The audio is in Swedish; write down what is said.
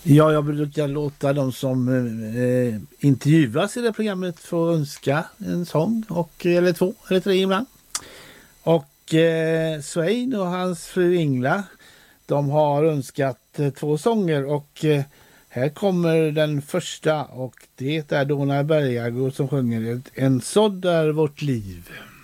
Ja, jag brukar låta de som intervjuas i det programmet få önska en sång, eller 2 eller 3 ibland. Och Svein och hans fru Ingla, de har önskat 2 sånger och här kommer den första och det är Donna Bergagård som sjunger En sådd är vårt liv.